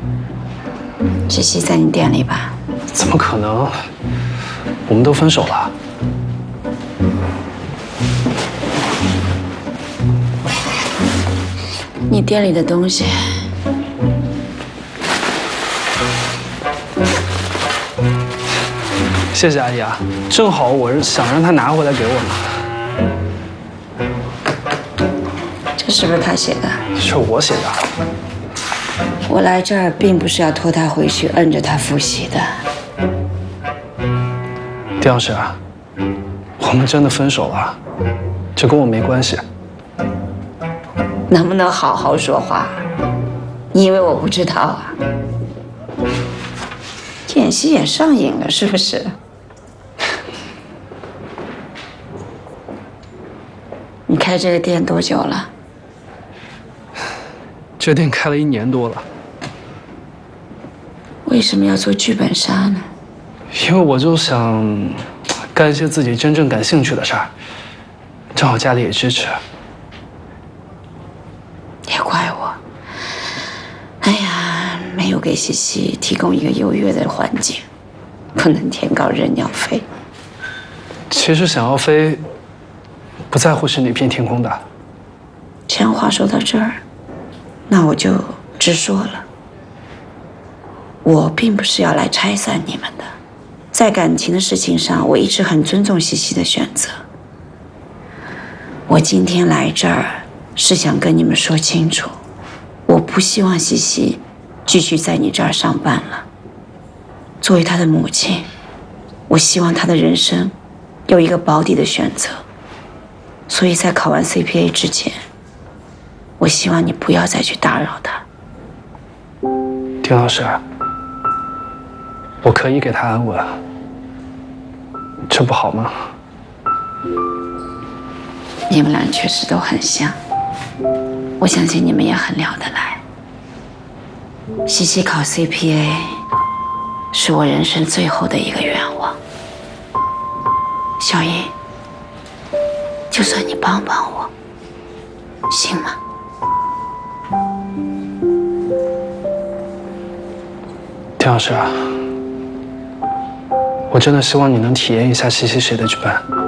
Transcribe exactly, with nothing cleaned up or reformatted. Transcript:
西西在你店里吧？ 怎么可能？我们都分手了。 你店里的东西， 谢谢阿姨啊，正好我是想让她拿回来给我呢。 这是不是他写的？ 是我写的。 我来这儿并不是要拖他回去摁着他复习的。 丁老师，我们真的分手了，这跟我没关系。 能不能好好说话？你以为我不知道啊？演戏也上瘾了是不是？你开这个店多久了？ 这店开了一年多了。 为什么要做剧本杀呢？ 因为我就想干一些自己真正感兴趣的事儿，正好家里也支持。 也怪我，哎呀，没有给西西提供一个优越的环境，不能天高任鸟飞。 其实想要飞，不在乎是哪片天空的。 既然话说到这儿，那我就直说了。我并不是要来拆散你们的，在感情的事情上，我一直很尊重西西的选择。我今天来这儿是想跟你们说清楚，我不希望西西继续在你这儿上班了。作为她的母亲，我希望她的人生有一个保底的选择。所以在考完 C P A 之前，我希望你不要再去打扰她。 丁老师，我可以给他安稳，这不好吗？ 你们俩确实都很像，我相信你们也很聊得来。西西考 C P A 是我人生最后的一个愿望。小英，就算你帮帮我，行吗？ 丁老师，我真的希望你能体验一下西西写的剧本。